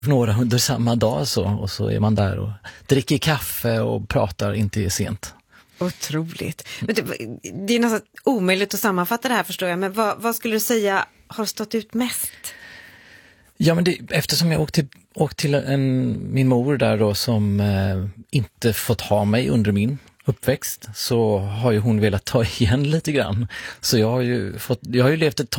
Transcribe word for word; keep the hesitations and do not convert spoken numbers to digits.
några under samma dag så, och så är man där och dricker kaffe och pratar inte sent. Otroligt. Men det, det är nästan omöjligt att sammanfatta det här, förstår jag. Men vad, vad skulle du säga har stått ut mest? Ja, men det, eftersom jag åkte till, åkte till en, min mor där då som eh, inte fått ha mig under min uppväxt, så har ju hon velat ta igen lite grann. Så jag har ju, fått, jag har ju levt ett